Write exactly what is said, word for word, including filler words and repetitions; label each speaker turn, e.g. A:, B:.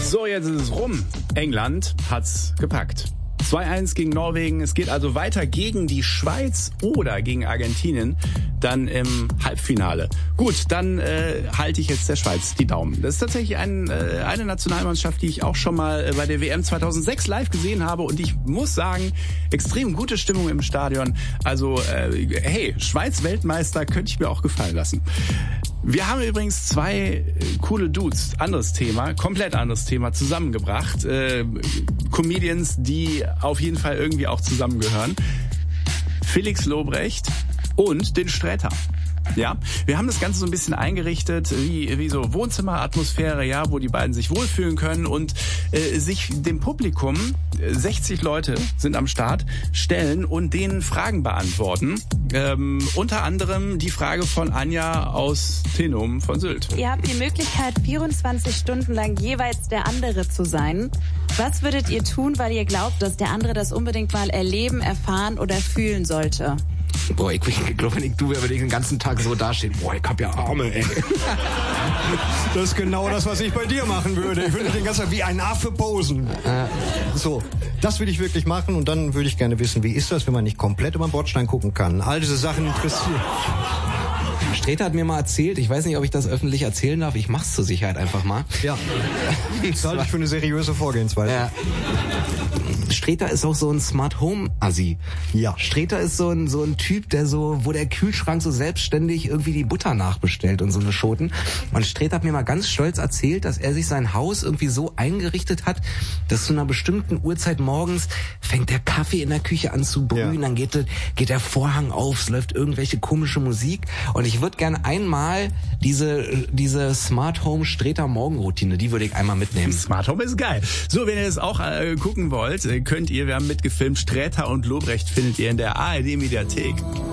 A: So, jetzt ist es rum. England hat's gepackt. zwei eins gegen Norwegen. Es geht also weiter gegen die Schweiz oder gegen Argentinien dann im Halbfinale. Gut, dann äh, halte ich jetzt der Schweiz die Daumen. Das ist tatsächlich ein, äh, eine Nationalmannschaft, die ich auch schon mal bei der W M zweitausendsechs live gesehen habe. Und ich muss sagen, extrem gute Stimmung im Stadion. Also, äh, hey, Schweiz-Weltmeister könnte ich mir auch gefallen lassen. Wir haben übrigens zwei coole Dudes, anderes Thema, komplett anderes Thema, zusammengebracht. Äh, Comedians, die auf jeden Fall irgendwie auch zusammengehören. Felix Lobrecht und den Sträter. Ja, wir haben das Ganze so ein bisschen eingerichtet, wie, wie so Wohnzimmeratmosphäre, ja, wo die beiden sich wohlfühlen können und äh, sich dem Publikum, sechzig Leute sind am Start, stellen und denen Fragen beantworten. Ähm, unter anderem die Frage von Anja aus Tenum von Sylt.
B: Ihr habt die Möglichkeit, vierundzwanzig Stunden lang jeweils der andere zu sein. Was würdet ihr tun, weil ihr glaubt, dass der andere das unbedingt mal erleben, erfahren oder fühlen sollte?
C: Boah, ich, ich glaube, wenn ich du wäre, würde ich den ganzen Tag so dastehen. Boah, ich hab ja Arme, ey.
D: Das ist genau das, was ich bei dir machen würde. Ich würde den ganzen Tag wie ein Affe posen.
C: Äh.
D: So, das würde ich wirklich machen und dann würde ich gerne wissen, wie ist das, wenn man nicht komplett über den Bordstein gucken kann. All diese Sachen interessieren.
C: Sträter hat mir mal erzählt, ich weiß nicht, ob ich das öffentlich erzählen darf, ich mach's zur Sicherheit einfach mal.
D: Ja, das halte ich für eine seriöse Vorgehensweise.
C: Ja. Sträter ist auch so ein Smart Home Assi.
D: Ja.
C: Sträter ist so ein so ein Typ, der so, wo der Kühlschrank so selbstständig irgendwie die Butter nachbestellt und so eine Schoten. Und Sträter hat mir mal ganz stolz erzählt, dass er sich sein Haus irgendwie so eingerichtet hat, dass zu einer bestimmten Uhrzeit morgens fängt der Kaffee in der Küche an zu brühen, ja. Dann geht, geht der Vorhang auf, es läuft irgendwelche komische Musik. Und ich würde gerne einmal diese diese Smart Home Sträter Morgenroutine, die würde ich einmal mitnehmen.
A: Smart Home ist geil. So, wenn ihr das auch äh, gucken wollt, könnt ihr, wir haben mitgefilmt, Sträter und Lobrecht findet ihr in der A R D Mediathek.